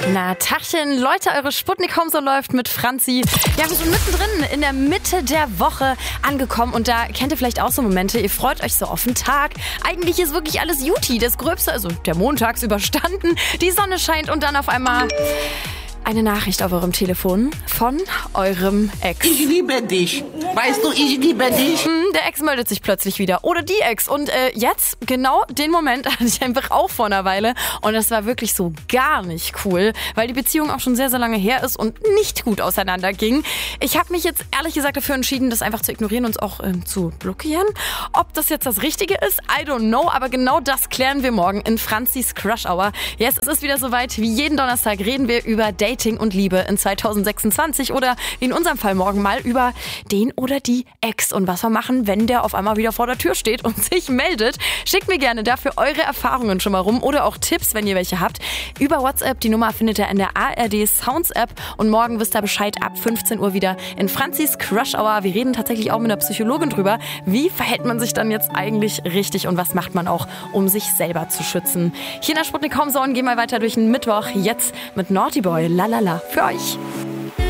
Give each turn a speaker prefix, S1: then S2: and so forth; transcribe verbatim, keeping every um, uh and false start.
S1: Na, Tachchen, Leute, eure Sputnik Home so läuft mit Franzi. Ja, wir sind mittendrin in der Mitte der Woche angekommen und da kennt ihr vielleicht auch so Momente, ihr freut euch so auf den Tag. Eigentlich ist wirklich alles Juti, das Gröbste, also der Montags überstanden, die Sonne scheint und dann auf einmal eine Nachricht auf eurem Telefon von eurem Ex.
S2: Ich liebe dich. Weißt du, ich liebe dich.
S1: Hm, der Ex meldet sich plötzlich wieder. Oder die Ex. Und äh, jetzt, genau den Moment hatte ich einfach auch vor einer Weile. Und das war wirklich so gar nicht cool, weil die Beziehung auch schon sehr, sehr lange her ist und nicht gut auseinanderging. Ich habe mich jetzt ehrlich gesagt dafür entschieden, das einfach zu ignorieren und auch äh, zu blockieren. Ob das jetzt das Richtige ist, I don't know. Aber genau das klären wir morgen in Franzis Crush Hour. Yes, es ist wieder soweit. Wie jeden Donnerstag reden wir über Dating und Liebe in zwanzig sechsundzwanzig oder wie in unserem Fall morgen mal über den oder die Ex und was wir machen, wenn der auf einmal wieder vor der Tür steht und sich meldet. Schickt mir gerne dafür eure Erfahrungen schon mal rum oder auch Tipps, wenn ihr welche habt, über WhatsApp. Die Nummer findet ihr in der A R D Sounds App und morgen wisst ihr Bescheid ab fünfzehn Uhr wieder in Franzis Crush Hour. Wir reden tatsächlich auch mit einer Psychologin drüber, wie verhält man sich dann jetzt eigentlich richtig und was macht man auch, um sich selber zu schützen. Hier in der Sputnik Home Zone gehen wir weiter durch den Mittwoch, jetzt mit Naughty Boy, lalala, für euch.